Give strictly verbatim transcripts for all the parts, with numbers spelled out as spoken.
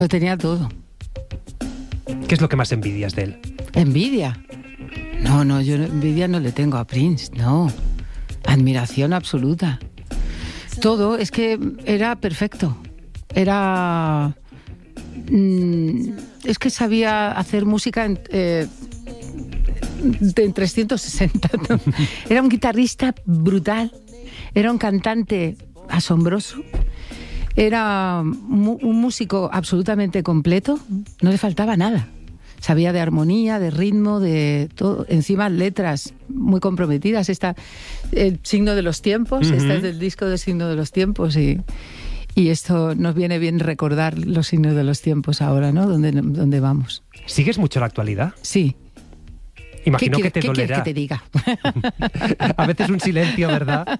Lo tenía todo. ¿Qué es lo que más envidias de él? ¿Envidia? No, no, yo envidia no le tengo a Prince, no. Admiración absoluta. Todo, es que era perfecto. Era... Mmm, es que sabía hacer música en, eh, en trescientos sesenta, ¿no? Era un guitarrista brutal. Era un cantante asombroso. Era mu- un músico absolutamente completo. No le faltaba nada. Sabía de armonía, de ritmo, de todo. Encima letras muy comprometidas. Esta, el signo de los tiempos. Uh-huh. Esta es del disco del signo de los tiempos. Y, y esto nos viene bien recordar los signos de los tiempos ahora, ¿no? ¿Dónde, dónde vamos? ¿Sigues mucho la actualidad? Sí. Imagino ¿Qué, que te ¿qué dolerá. ¿Qué quieres que te diga? A veces un silencio, ¿verdad?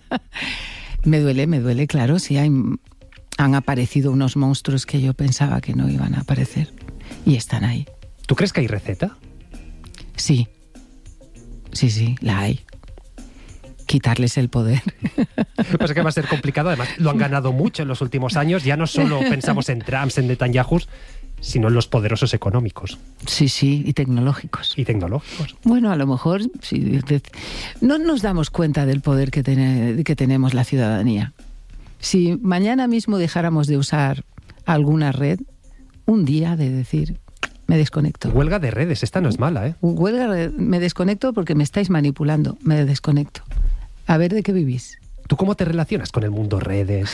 Me duele, me duele, claro. Sí, hay, han aparecido unos monstruos que yo pensaba que no iban a aparecer. Y están ahí. ¿Tú crees que hay receta? Sí. Sí, sí, la hay. Quitarles el poder. Pues es que va a ser complicado. Además, lo han ganado mucho en los últimos años. Ya no solo pensamos en Trump, en Netanyahu, sino en los poderosos económicos. Sí, sí, y tecnológicos. Y tecnológicos. Bueno, a lo mejor sí, no nos damos cuenta del poder que, ten, que tenemos la ciudadanía. Si mañana mismo dejáramos de usar alguna red, un día de decir, me desconecto. Huelga de redes, esta no es mala, ¿eh? Huelga de, me desconecto porque me estáis manipulando, me desconecto. A ver de qué vivís. ¿Tú cómo te relacionas con el mundo redes?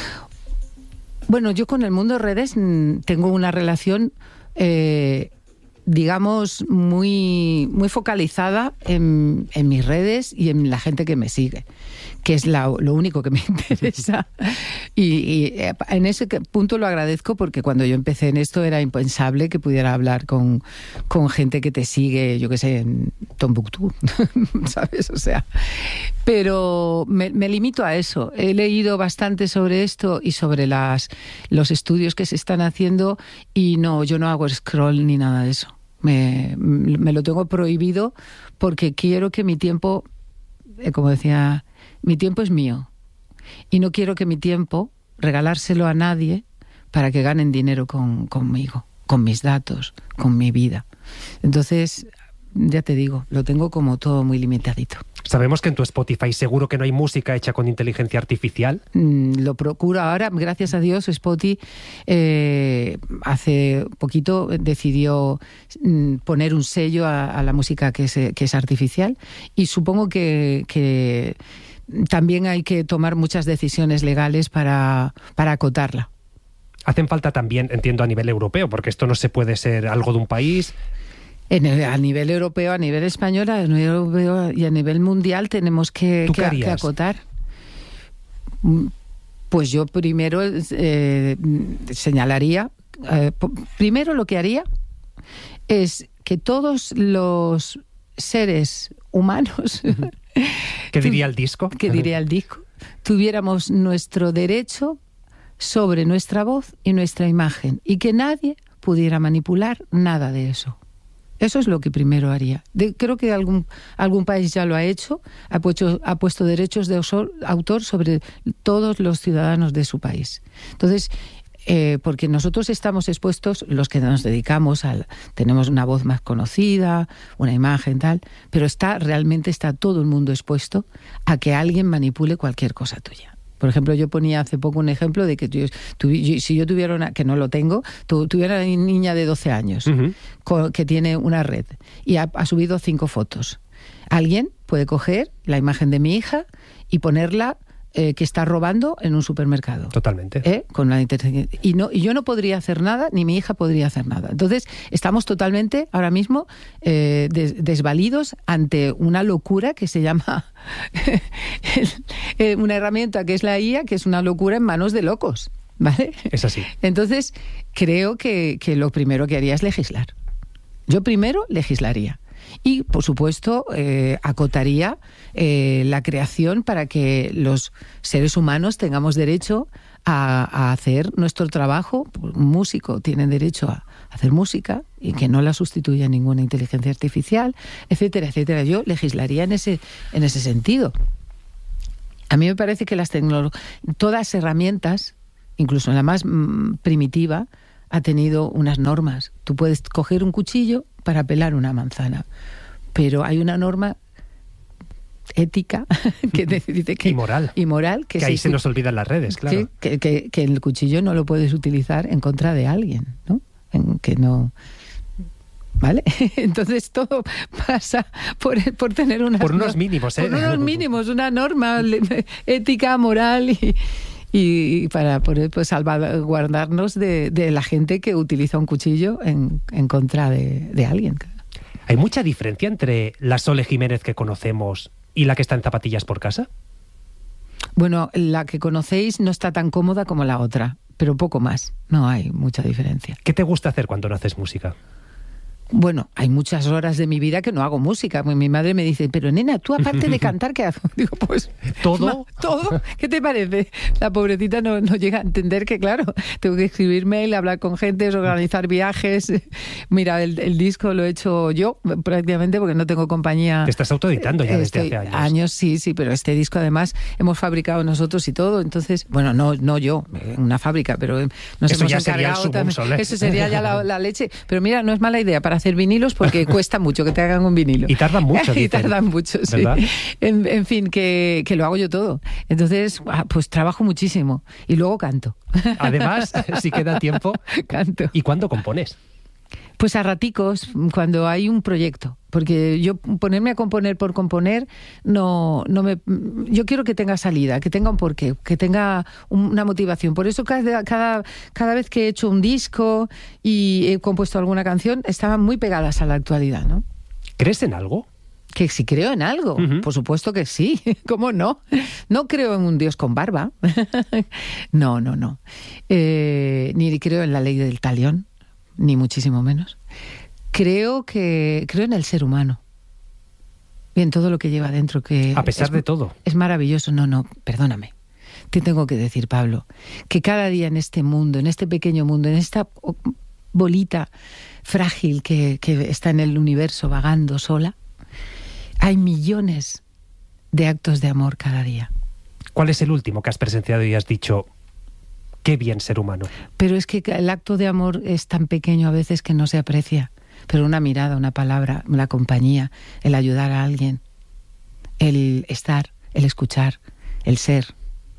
Bueno, yo con el mundo redes tengo una relación, eh, digamos, muy, muy focalizada en, en mis redes y en la gente que me sigue, que es la, lo único que me interesa. Y, y en ese punto lo agradezco porque cuando yo empecé en esto era impensable que pudiera hablar con, con gente que te sigue, yo qué sé, en Tombuctú, ¿sabes? O sea, pero me, me limito a eso. He leído bastante sobre esto y sobre las, los estudios que se están haciendo y no, yo no hago scroll ni nada de eso. Me, me lo tengo prohibido porque quiero que mi tiempo, eh, como decía, mi tiempo es mío y no quiero que mi tiempo regalárselo a nadie para que ganen dinero con, conmigo, con mis datos, con mi vida. Entonces, ya te digo, lo tengo como todo muy limitadito. Sabemos que en tu Spotify seguro que no hay música hecha con inteligencia artificial. Mm, lo procuro ahora, gracias a Dios. Spotify eh, hace poquito decidió mm, poner un sello a, a la música que es, que es artificial y supongo que, que también hay que tomar muchas decisiones legales para, para acotarla. Hacen falta también, entiendo, a nivel europeo, porque esto no se puede ser algo de un país. En el, a nivel europeo, a nivel español, a nivel europeo y a nivel mundial tenemos que, que, que acotar. Pues yo primero eh, señalaría, eh, primero lo que haría es que todos los seres humanos... ¿Qué diría el disco? ¿Qué diría el disco? Tuviéramos nuestro derecho sobre nuestra voz y nuestra imagen y que nadie pudiera manipular nada de eso. Eso es lo que primero haría. De, creo que algún, algún país ya lo ha hecho, ha puesto, ha puesto derechos de autor sobre todos los ciudadanos de su país. Entonces, eh, porque nosotros estamos expuestos, los que nos dedicamos al, tenemos una voz más conocida, una imagen tal, pero está realmente está todo el mundo expuesto a que alguien manipule cualquier cosa tuya. Por ejemplo, yo ponía hace poco un ejemplo de que yo, tu, yo, si yo tuviera una, que no lo tengo, tu, tuviera una niña de doce años uh-huh. con, que tiene una red y ha, ha subido cinco fotos. Alguien puede coger la imagen de mi hija y ponerla eh, que está robando en un supermercado. Totalmente. ¿Eh? Con la inteligencia. Y, no, y yo no podría hacer nada, ni mi hija podría hacer nada. Entonces, estamos totalmente, ahora mismo, eh, des, desvalidos ante una locura que se llama una herramienta que es la I A, que es una locura en manos de locos. ¿Vale? Es así. Entonces, creo que, que lo primero que haría es legislar. Yo primero legislaría. Y, por supuesto, eh, acotaría eh, la creación para que los seres humanos tengamos derecho a, a hacer nuestro trabajo. Un músico tiene derecho a hacer música y que no la sustituya ninguna inteligencia artificial, etcétera, etcétera. Yo legislaría en ese, en ese sentido. A mí me parece que las tecnologías, todas las herramientas, incluso en la más mm, primitiva, ha tenido unas normas. Tú puedes coger un cuchillo para pelar una manzana, pero hay una norma ética que dice que y moral y moral que, que ahí si, se nos olvidan las redes, claro, que, que, que el cuchillo no lo puedes utilizar en contra de alguien, ¿no? En que no, ¿vale? Entonces todo pasa por, por tener unas por unos mínimos, ¿eh? por unos mínimos, una norma ética, moral y y para poder pues, salvaguardarnos de, de la gente que utiliza un cuchillo en, en contra de, de alguien. ¿Hay mucha diferencia entre la Sole Jiménez que conocemos y la que está en zapatillas por casa? Bueno, la que conocéis no está tan cómoda como la otra, pero poco más. No hay mucha diferencia. ¿Qué te gusta hacer cuando no haces música? Bueno, hay muchas horas de mi vida que no hago música. Mi madre me dice, pero nena, tú aparte de cantar, ¿qué haces? Digo, pues... ¿Todo? ¿Todo? ¿Qué te parece? La pobrecita no, no llega a entender que, claro, tengo que escribir mail, hablar con gente, organizar viajes. Mira, el, el disco lo he hecho yo, prácticamente, porque no tengo compañía. Te estás autoeditando ya Estoy, desde hace años. Años, sí, sí, pero este disco además hemos fabricado nosotros y todo. Entonces, bueno, no, no yo, una fábrica, pero nos Eso hemos ya sería el encargado también. Sole. Eso sería ya la, la leche. Pero mira, no es mala idea para hacer vinilos porque cuesta mucho que te hagan un vinilo. Y tardan mucho, Y tardan mucho, sí. En, en fin, que, que lo hago yo todo. Entonces, pues trabajo muchísimo. Y luego canto. Además, si queda tiempo. Canto. ¿Y cuándo compones? Pues a raticos, cuando hay un proyecto. Porque yo ponerme a componer por componer, no, no me. Yo quiero que tenga salida, que tenga un porqué, que tenga una motivación. Por eso cada, cada, cada vez que he hecho un disco y he compuesto alguna canción, estaban muy pegadas a la actualidad, ¿no? ¿Crees en algo? Que si creo en algo, uh-huh. Por supuesto que sí. ¿Cómo no? No creo en un Dios con barba. No, no, no. Eh, ni creo en la ley del talión, ni muchísimo menos. Creo que creo en el ser humano y en todo lo que lleva dentro. Que a pesar es, de todo. Es maravilloso. No, no, perdóname. Te tengo que decir, Pablo, que cada día en este mundo, en este pequeño mundo, en esta bolita frágil que, que está en el universo vagando sola, hay millones de actos de amor cada día. ¿Cuál es el último que has presenciado y has dicho, qué bien ser humano? Pero es que el acto de amor es tan pequeño a veces que no se aprecia. Pero una mirada, una palabra, la compañía, el ayudar a alguien, el estar, el escuchar, el ser.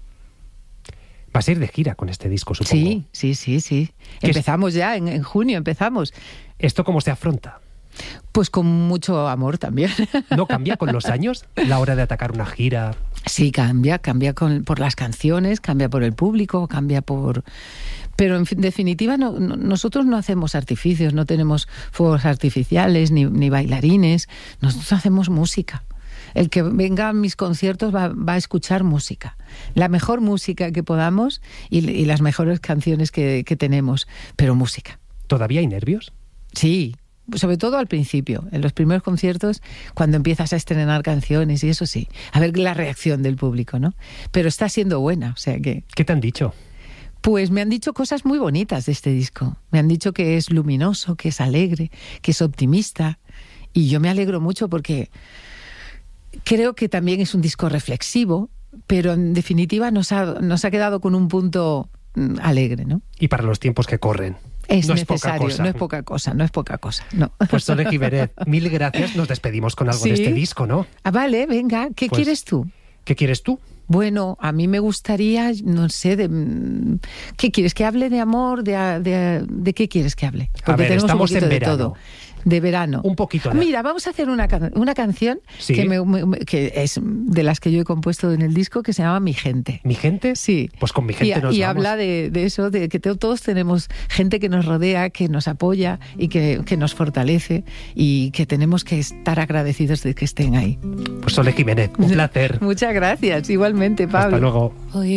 Vas a ir de gira con este disco, supongo. Sí, sí, sí, sí. Empezamos ya, en, en junio empezamos. ¿Esto cómo se afronta? Pues con mucho amor también. ¿No cambia con los años la hora de atacar una gira? Sí, cambia, cambia con, por las canciones, cambia por el público, cambia por... Pero en definitiva no, no, nosotros no hacemos artificios, no tenemos fuegos artificiales ni, ni bailarines, nosotros hacemos música. El que venga a mis conciertos va, va a escuchar música, la mejor música que podamos y, y las mejores canciones que, que tenemos, pero música. ¿Todavía hay nervios? Sí, sobre todo al principio, en los primeros conciertos, cuando empiezas a estrenar canciones y eso sí, a ver la reacción del público, ¿no? Pero está siendo buena, o sea que... ¿Qué te han dicho? Pues me han dicho cosas muy bonitas de este disco. Me han dicho que es luminoso, que es alegre, que es optimista. Y yo me alegro mucho porque creo que también es un disco reflexivo, pero en definitiva nos ha, nos ha quedado con un punto alegre, ¿no? Y para los tiempos que corren. Es no necesario, es poca cosa. no es poca cosa, no es poca cosa, no. Pues Sole Jiménez, mil gracias. Nos despedimos con algo ¿Sí? de este disco, ¿no? Ah, vale, venga. ¿Qué pues, quieres tú? ¿Qué quieres tú? Bueno, a mí me gustaría, no sé, de, ¿qué quieres? ¿Que hable de amor? ¿De, de, de qué quieres que hable? Porque a ver, tenemos estamos un poquito en de verano. todo. De verano. Un poquito. De... Mira, vamos a hacer una, una canción ¿Sí? que, me, me, que es de las que yo he compuesto en el disco, que se llama Mi Gente. ¿Mi gente? Sí. Pues con Mi Gente y, nos y vamos. habla de, de eso, de que todos tenemos gente que nos rodea, que nos apoya y que, que nos fortalece y que tenemos que estar agradecidos de que estén ahí. Pues Sole Jiménez, un placer. Muchas gracias, igualmente, Pablo. Hasta luego.